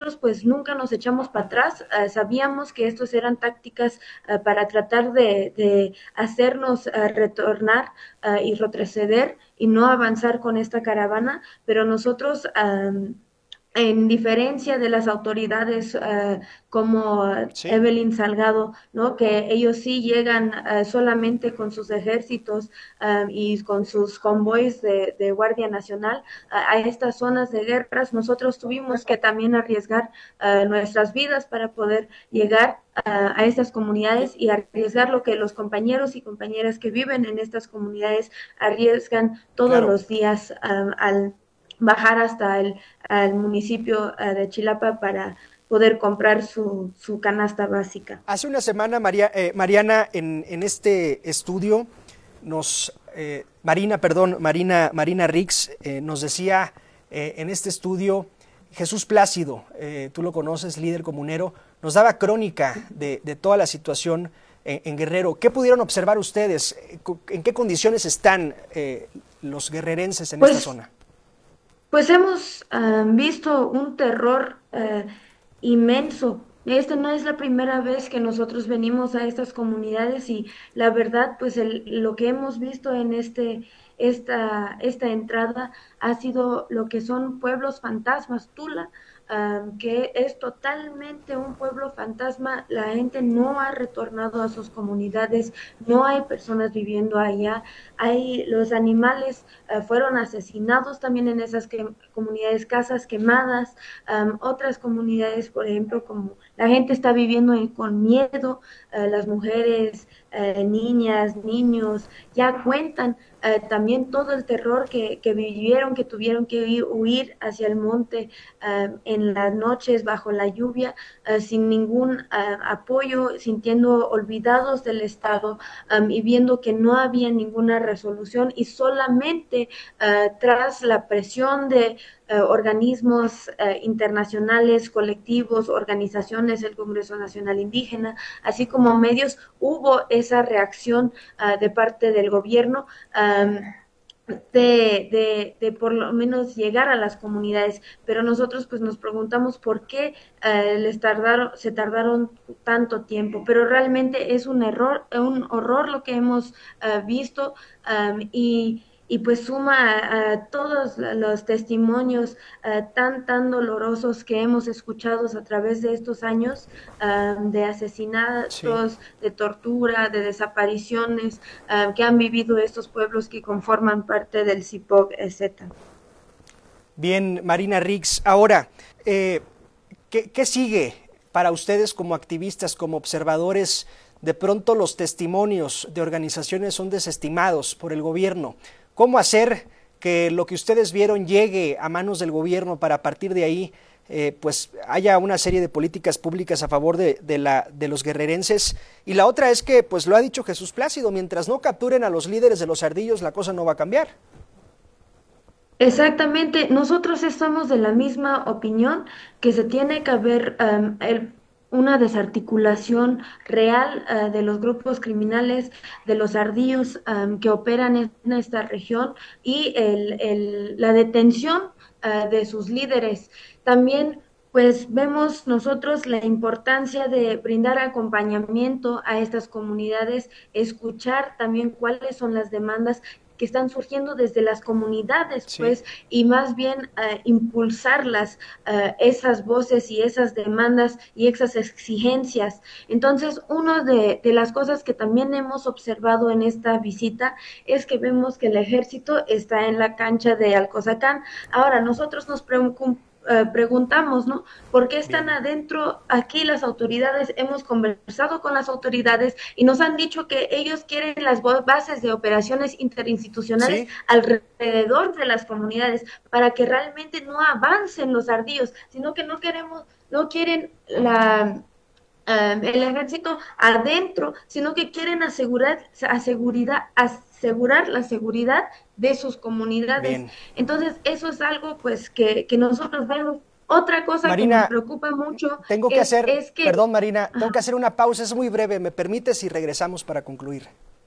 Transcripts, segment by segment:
nosotros pues nunca nos echamos para atrás. Sabíamos que estos eran tácticas para tratar de hacernos retornar y retroceder y no avanzar con esta caravana, pero nosotros en diferencia de las autoridades como Sí, Evelyn Salgado, ¿no? Que ellos sí llegan solamente con sus ejércitos y con sus convoys de Guardia Nacional a estas zonas de guerras. Nosotros tuvimos que también arriesgar nuestras vidas para poder llegar a estas comunidades y arriesgar lo que los compañeros y compañeras que viven en estas comunidades arriesgan todos claro. los días al bajar hasta al municipio de Chilapa para poder comprar su canasta básica. Hace una semana, Mariana, en este estudio, Marina Rix, nos decía en este estudio, Jesús Plácido, tú lo conoces, líder comunero, nos daba crónica de toda la situación en Guerrero. ¿Qué pudieron observar ustedes? ¿En qué condiciones están los guerrerenses en esta Pues zona? Pues hemos visto un terror inmenso. Esta no es la primera vez que nosotros venimos a estas comunidades y la verdad, pues lo que hemos visto en esta entrada ha sido lo que son pueblos fantasmas. Tula, que es totalmente un pueblo fantasma. La gente no ha retornado a sus comunidades, no hay personas viviendo allá, los animales fueron asesinados también en esas comunidades, casas quemadas, otras comunidades, por ejemplo, como la gente está viviendo con miedo, las mujeres, niñas, niños, ya cuentan también todo el terror que vivieron, que tuvieron que huir hacia el monte en las noches bajo la lluvia, sin ningún apoyo, sintiendo olvidados del Estado y viendo que no había ninguna resolución y solamente tras la presión de organismos internacionales, colectivos, organizaciones, el Congreso Nacional Indígena, así como medios, hubo esa reacción de parte del gobierno. De por lo menos llegar a las comunidades, pero nosotros pues nos preguntamos por qué se tardaron tanto tiempo, pero realmente es un error, un horror lo que hemos visto y pues suma a todos los testimonios tan dolorosos que hemos escuchado a través de estos años de Sí. asesinatos, de tortura, de desapariciones que han vivido estos pueblos que conforman parte del CIPOG, etc. Bien, Marina Rix. Ahora, ¿qué sigue para ustedes como activistas, como observadores? De pronto los testimonios de organizaciones son desestimados por el gobierno. ¿Cómo hacer que lo que ustedes vieron llegue a manos del gobierno para a partir de ahí pues haya una serie de políticas públicas a favor de los guerrerenses? Y la otra es que, pues lo ha dicho Jesús Plácido, mientras no capturen a los líderes de los ardillos, la cosa no va a cambiar. Exactamente, nosotros estamos de la misma opinión que se tiene que haber una desarticulación real de los grupos criminales, de los ardillos que operan en esta región y la detención de sus líderes. También pues vemos nosotros la importancia de brindar acompañamiento a estas comunidades, escuchar también cuáles son las demandas que están surgiendo desde las comunidades, Sí. pues, y más bien impulsarlas, esas voces y esas demandas y esas exigencias. Entonces, una de las cosas que también hemos observado en esta visita es que vemos que el ejército está en la cancha de Alcozacán. Ahora, nosotros nos preguntamos, ¿no? ¿Por qué están Bien. adentro aquí las autoridades? Hemos conversado con las autoridades y nos han dicho que ellos quieren las bases de operaciones interinstitucionales Sí. alrededor de las comunidades para que realmente no avancen los ardillos, sino que no quieren el ejército adentro, sino que quieren asegurar la seguridad de sus comunidades. Bien. Entonces, eso es algo pues que nosotros vemos. Otra cosa que nos Marina, preocupa mucho tengo que hacer, es que perdón Marina, tengo que hacer una pausa, es muy breve, ¿me permites? Y regresamos para concluir.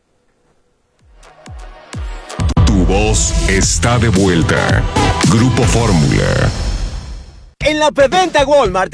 Tu voz está de vuelta. Grupo Fórmula. En la preventa Walmart